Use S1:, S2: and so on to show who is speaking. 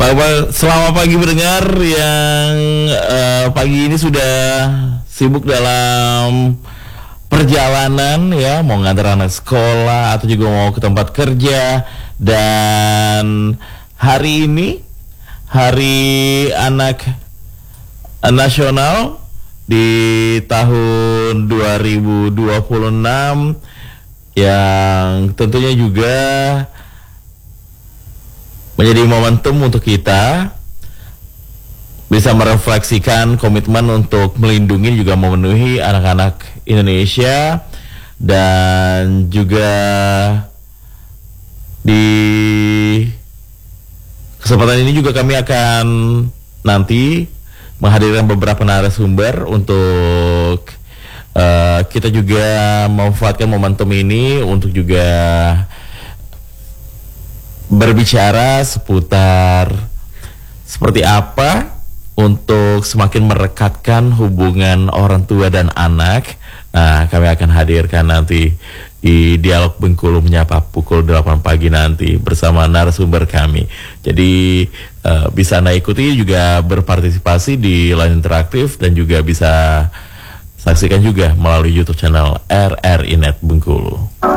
S1: Selamat pagi pendengar yang pagi ini sudah sibuk dalam perjalanan ya, mau ngantar anak sekolah atau juga mau ke tempat kerja. Dan hari ini Hari Anak Nasional di tahun 2026 yang tentunya juga menjadi momentum untuk kita bisa merefleksikan komitmen untuk melindungi juga memenuhi anak-anak Indonesia. Dan juga di kesempatan ini juga kami akan nanti menghadirkan beberapa narasumber untuk kita juga memanfaatkan momentum ini untuk juga berbicara seputar seperti apa untuk semakin merekatkan hubungan orang tua dan anak. Nah, kami akan hadirkan nanti di Dialog Bengkulu Menyapa pukul 8 pagi nanti bersama narasumber kami. Jadi bisa Anda ikuti juga berpartisipasi di line interaktif dan juga bisa saksikan juga melalui YouTube channel RRI Net Bengkulu.